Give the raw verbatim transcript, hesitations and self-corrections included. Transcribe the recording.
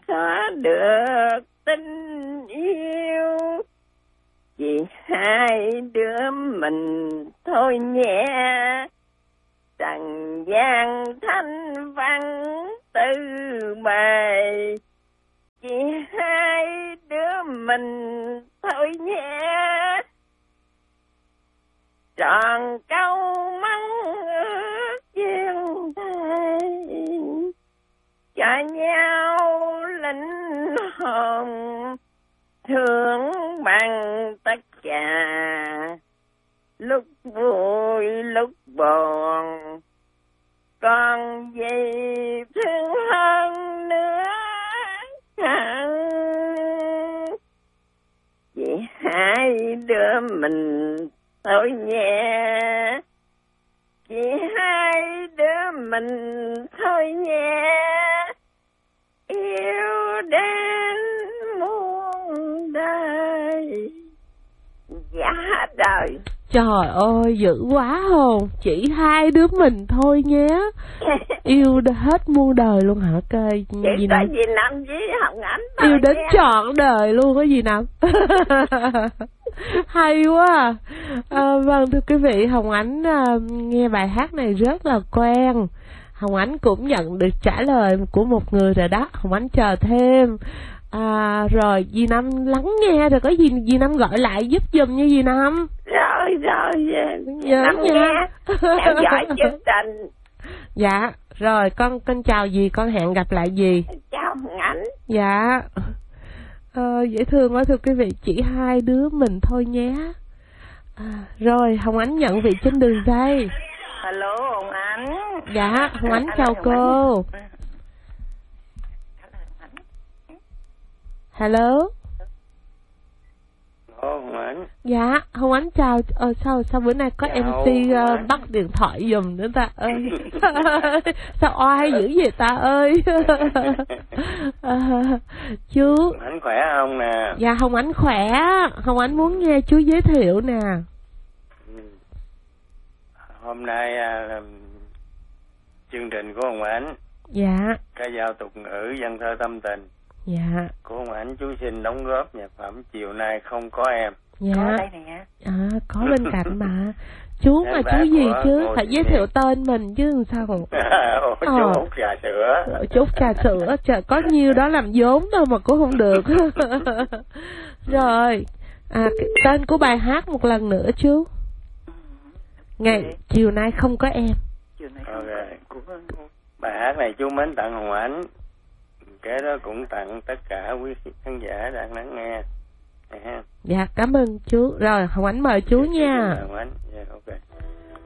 xóa được tình yêu, chỉ hai đứa mình thôi nhé. Trần gian thanh văn tư bề, chỉ hai đứa mình thôi nhé. Tròn câu mong ước duyên thề, cho nhau linh hồn thương bằng tất cả, lúc vui lúc buồn, còn gì thương hơn nữa hả? Chỉ hai đứa mình thôi nhé, chỉ hai đứa mình thôi nhé. Yêu đến muôn đời. Dạ đời. Trời ơi, dữ quá hồn. Chỉ hai đứa mình thôi nhé. Yêu hết muôn đời luôn hả cây? Chị có gì Năm với Hồng Ánh. Yêu đến trọn đời luôn có gì Năm. Hay quá. À, vâng thưa quý vị, Hồng Ánh à, nghe bài hát này rất là quen. Hồng Ánh cũng nhận được trả lời của một người rồi đó. Hồng Ánh chờ thêm. À, rồi dì Năm lắng nghe rồi có gì dì Năm gọi lại giúp giùm như dì Năm. Rồi rồi dạ, Năm nghe theo dõi chương trình. Dạ rồi con con chào dì, con hẹn gặp lại dì. Chào Hồng Ánh. Dạ à, dễ thương quá thưa quý vị, chỉ hai đứa mình thôi nhé. À, rồi Hồng Ánh nhận vị trên đường dây. Alo Hồng Ánh. Dạ Hồng Ánh chào cô. Hello. Ồ, Hồng Ánh. Dạ, Hồng Ánh chào. Ờ, sao sao bữa nay có Chào, em xê uh, bắt điện thoại giùm nữa ta ơi. Sao oai dữ vậy ta ơi. À, chú. Hồng Ánh khỏe không nè? Dạ Hồng Ánh khỏe. Hồng Ánh muốn nghe chú giới thiệu nè. Ừ. Hôm nay à, chương trình của Hồng Ánh. Dạ. Ca dao tục ngữ dân thơ tâm tình. Dạ. Của Hồng Ánh, chú xin đóng góp nhạc phẩm Chiều Nay Không Có Em. Dạ. Có đây nè. À, có bên cạnh mà. Chú mà chú gì chứ, phải giới thiệu tên mình chứ làm sao còn. Ồ, chú ờ. hút trà sữa. Chú hút trà sữa, trời có nhiêu đó làm vốn đâu mà cũng không được. Rồi, à, tên của bài hát một lần nữa chú. Ngày Chiều Nay Không Có Em. Chiều nay không okay. có em. Bài hát này chú mến tặng Hồng Ánh. Cái đó cũng tặng tất cả quý khán giả đang lắng nghe. Dạ, cảm ơn chú. Rồi, Hồng Ánh mời chú nha. Hồng Ánh, yeah, ok.